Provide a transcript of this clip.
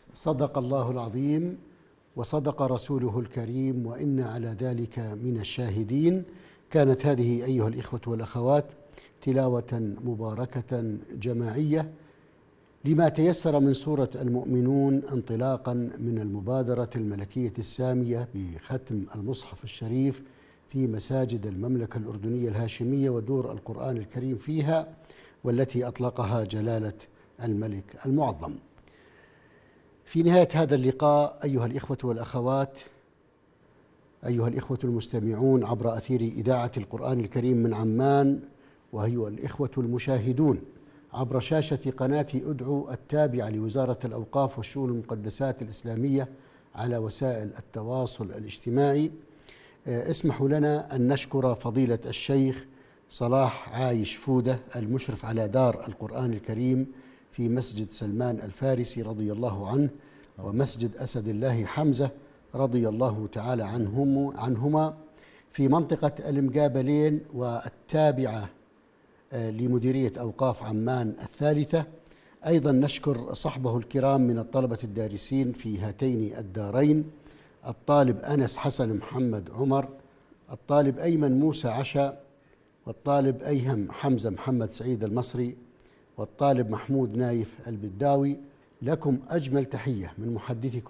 صدق الله العظيم وصدق رسوله الكريم وإنا على ذلك من الشاهدين. كانت هذه أيها الإخوة والأخوات تلاوة مباركة جماعية لما تيسر من سورة المؤمنون انطلاقا من المبادرة الملكية السامية بختم المصحف الشريف في مساجد المملكة الأردنية الهاشمية ودور القرآن الكريم فيها، والتي أطلقها جلالة الملك المعظم. في نهاية هذا اللقاء أيها الإخوة والأخوات، أيها الإخوة المستمعون عبر أثير إذاعة القرآن الكريم من عمان، وأيها الإخوة المشاهدون عبر شاشة قناة أدعو التابعة لوزارة الأوقاف والشؤون المقدسات الإسلامية على وسائل التواصل الاجتماعي، اسمحوا لنا أن نشكر فضيلة الشيخ صلاح عايش فودة المشرف على دار القرآن الكريم في مسجد سلمان الفارسي رضي الله عنه ومسجد أسد الله حمزة رضي الله تعالى عنهما في منطقة المقابلين والتابعة لمديرية أوقاف عمان الثالثة. أيضا نشكر صحبه الكرام من الطلبة الدارسين في هاتين الدارين: الطالب أنس حسن محمد عمر، الطالب أيمن موسى عشا، والطالب أيهم حمزة محمد سعيد المصري، والطالب محمود نايف البداوي. لكم أجمل تحية من محدثكم